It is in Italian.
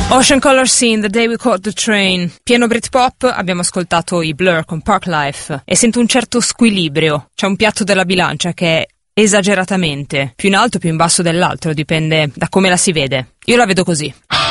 Ocean Color Scene, The Day We Caught the Train. Pieno Britpop, abbiamo ascoltato i Blur con Park Life e sento un certo squilibrio. C'è un piatto della bilancia che è esageratamente più in alto o più in basso dell'altro, dipende da come la si vede. Io la vedo così.